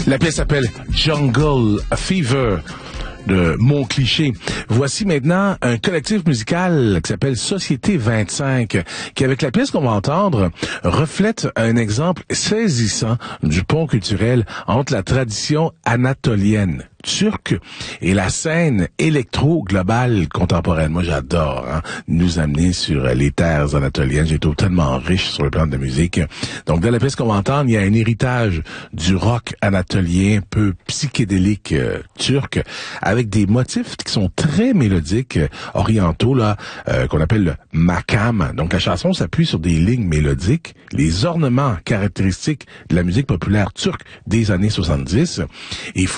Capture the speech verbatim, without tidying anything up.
La pièce s'appelle Jungle Fever de Mon Cliché. Voici maintenant un collectif musical qui s'appelle Société vingt-cinq, qui, avec la pièce qu'on va entendre, reflète un exemple saisissant du pont culturel entre la tradition anatolienne turque et la scène électro-globale contemporaine. Moi, j'adore hein, nous amener sur les terres anatoliennes. J'ai été tellement riche sur le plan de la musique. Donc, dans la pièce qu'on va entendre, il y a un héritage du rock anatolien, peu psychédélique euh, turc, avec des motifs qui sont très mélodiques, euh, orientaux, là, euh, qu'on appelle le makam. Donc, la chanson s'appuie sur des lignes mélodiques, les ornements caractéristiques de la musique populaire turque des années soixante-dix. Et